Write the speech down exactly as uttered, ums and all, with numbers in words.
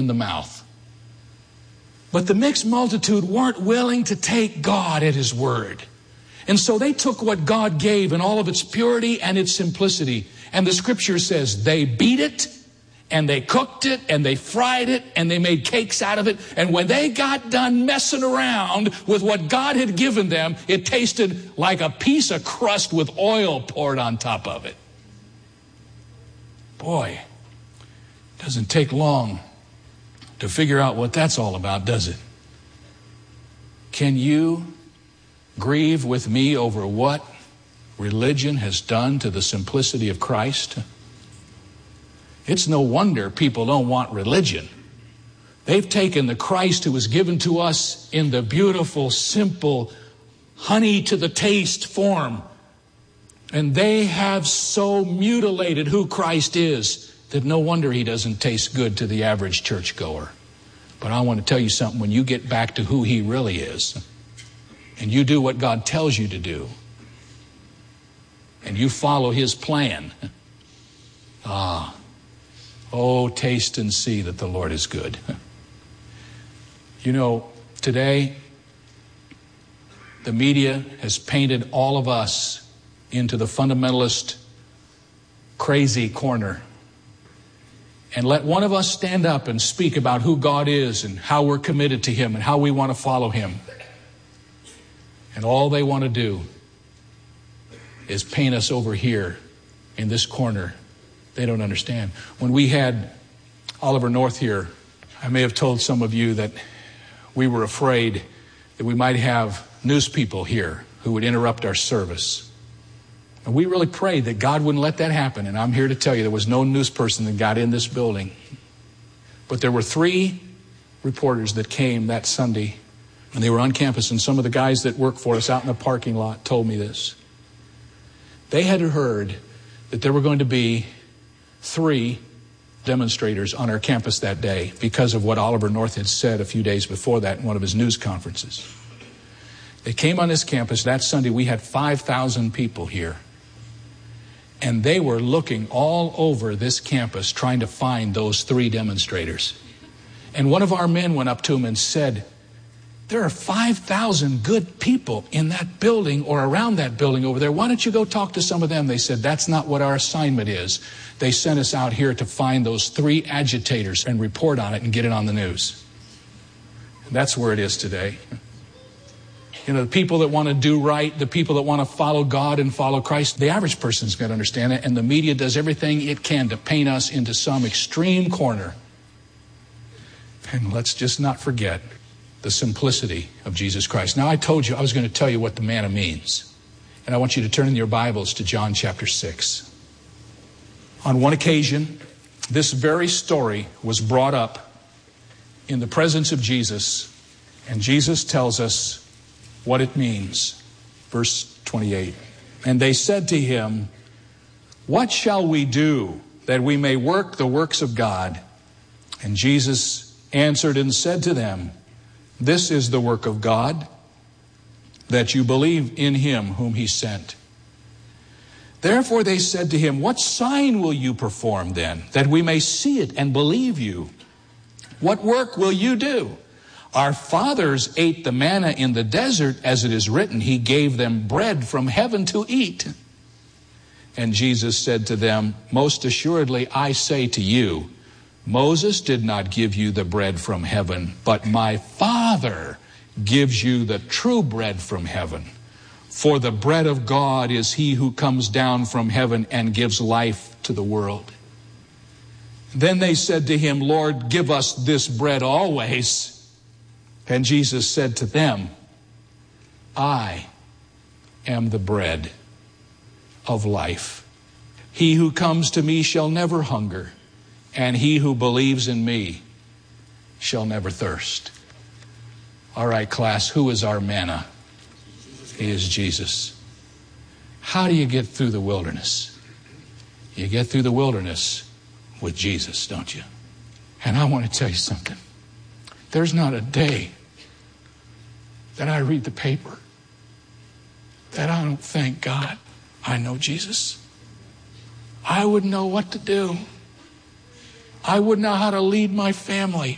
in the mouth. But the mixed multitude weren't willing to take God at His word. And so they took what God gave in all of its purity and its simplicity. And the scripture says they beat it, and they cooked it, and they fried it, and they made cakes out of it. And when they got done messing around with what God had given them, it tasted like a piece of crust with oil poured on top of it. Boy, it doesn't take long to figure out what that's all about, does it? Can you grieve with me over what religion has done to the simplicity of Christ? It's no wonder people don't want religion. They've taken the Christ who was given to us in the beautiful, simple, honey to the taste form, and they have so mutilated who Christ is that no wonder He doesn't taste good to the average churchgoer. But I want to tell you something. When you get back to who He really is, and you do what God tells you to do, and you follow His plan, ah, oh, taste and see that the Lord is good. You know, today, the media has painted all of us into the fundamentalist crazy corner. And let one of us stand up and speak about who God is and how we're committed to Him and how we want to follow Him. And all they want to do is paint us over here in this corner. They don't understand. When we had Oliver North here, I may have told some of you that we were afraid that we might have news people here who would interrupt our service. And we really prayed that God wouldn't let that happen. And I'm here to tell you there was no news person that got in this building. But there were three reporters that came that Sunday, and they were on campus, and some of the guys that work for us out in the parking lot told me this. They had heard that there were going to be three demonstrators on our campus that day because of what Oliver North had said a few days before that in one of his news conferences. They came on this campus that Sunday. We had five thousand people here. And they were looking all over this campus trying to find those three demonstrators. And one of our men went up to him and said, there are five thousand good people in that building or around that building over there. Why don't you go talk to some of them? They said, that's not what our assignment is. They sent us out here to find those three agitators and report on it and get it on the news. And that's where it is today. You know, the people that want to do right, the people that want to follow God and follow Christ, the average person's going to understand it. And the media does everything it can to paint us into some extreme corner. And let's just not forget the simplicity of Jesus Christ. Now, I told you I was going to tell you what the manna means. And I want you to turn in your Bibles to John chapter six. On one occasion, this very story was brought up in the presence of Jesus. And Jesus tells us what it means. Verse twenty-eight. And they said to him, what shall we do that we may work the works of God? And Jesus answered and said to them, this is the work of God, that you believe in Him whom He sent. Therefore they said to him, what sign will you perform then, that we may see it and believe you? What work will you do? Our fathers ate the manna in the desert, as it is written, He gave them bread from heaven to eat. And Jesus said to them, most assuredly I say to you, Moses did not give you the bread from heaven, but my Father gives you the true bread from heaven. For the bread of God is He who comes down from heaven and gives life to the world. Then they said to Him, Lord, give us this bread always. And Jesus said to them, I am the bread of life. He who comes to me shall never hunger, and he who believes in me shall never thirst. All right, class, who is our manna? He is Jesus. How do you get through the wilderness? You get through the wilderness with Jesus, don't you? And I want to tell you something. There's not a day that I read the paper that I don't thank God I know Jesus. I wouldn't know what to do. I wouldn't know how to lead my family.